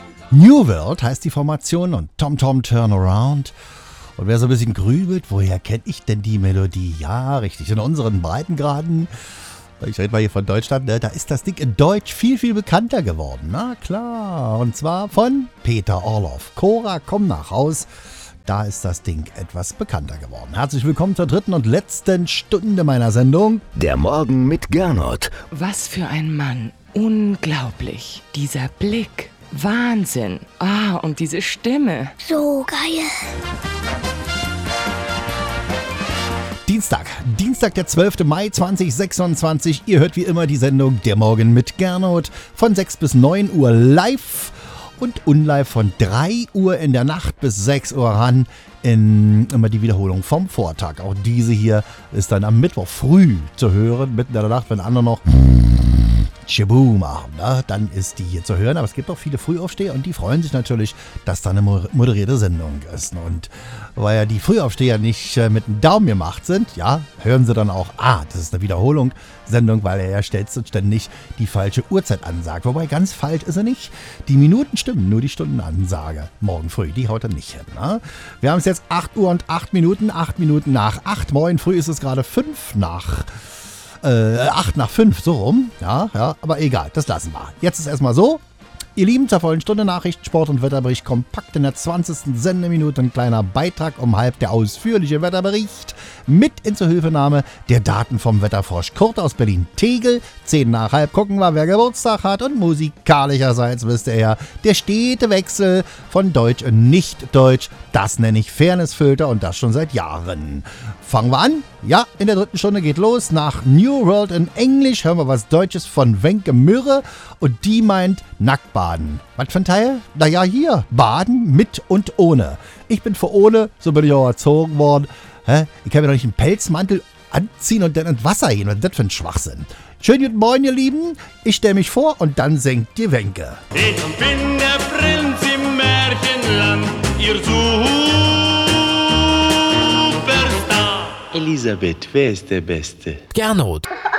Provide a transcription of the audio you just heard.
New World heißt die Formation und Tom Tom Turnaround. Und wer so ein bisschen grübelt, woher kenne ich denn die Melodie? Ja, richtig, in unseren Breitengraden, ich rede mal hier von Deutschland, ne, da ist das Ding in Deutsch viel, viel bekannter geworden. Na klar, und zwar von Peter Orloff. Cora, komm nach Haus. Da ist das Ding etwas bekannter geworden. Herzlich willkommen zur dritten und letzten Stunde meiner Sendung. Der Morgen mit Gernot. Was für ein Mann. Unglaublich. Dieser Blick. Wahnsinn. Und diese Stimme. So geil. Dienstag, der 12. Mai 2026. Ihr hört wie immer die Sendung Der Morgen mit Gernot von 6 bis 9 Uhr live und unlive von 3 Uhr in der Nacht bis 6 Uhr ran. Immer die Wiederholung vom Vortag. Auch diese hier ist dann am Mittwoch früh zu hören, mitten in der Nacht, wenn andere noch Chibu machen, ne? Dann ist die hier zu hören. Aber es gibt auch viele Frühaufsteher und die freuen sich natürlich, dass da eine moderierte Sendung ist. Und weil ja die Frühaufsteher nicht mit dem Daumen gemacht sind, ja, hören sie dann auch, das ist eine Wiederholung-Sendung, weil er ja ständig die falsche Uhrzeit ansagt. Wobei ganz falsch ist er nicht. Die Minuten stimmen, nur die Stundenansage. Morgen früh, die haut er nicht hin. Ne? Wir haben es jetzt 8 Uhr und 8 Minuten, 8 Minuten nach 8. Morgen früh ist es gerade 5 nach 8 nach 5, so rum. Ja, aber egal, das lassen wir. Jetzt ist erstmal so. Ihr Lieben, zur vollen Stunde Nachrichten, Sport und Wetterbericht kompakt in der 20. Sendeminute. Ein kleiner Beitrag um halb, der ausführliche Wetterbericht mit in Zuhilfenahme der Daten vom Wetterfrosch Kurt aus Berlin-Tegel. 10 nach halb gucken wir, wer Geburtstag hat. Und musikalischerseits wisst ihr ja, der stete Wechsel von Deutsch und Nicht-Deutsch. Das nenne ich Fairnessfilter und das schon seit Jahren. Fangen wir an. Ja, in der dritten Stunde geht los. Nach New World in Englisch hören wir was Deutsches von Wenke Mürre. Und die meint Nacktbaden. Was für ein Teil? Naja, hier. Baden mit und ohne. Ich bin für ohne, so bin ich auch erzogen worden. Ich kann mir doch nicht einen Pelzmantel anziehen und dann ins Wasser gehen. Was ist das für ein Schwachsinn? Schönen guten Morgen, ihr Lieben. Ich stelle mich vor und dann singt die Wenke. Ich bin der Prinz im Märchenland, ihr Superstar. Elisabeth, wer ist der Beste? Gernot.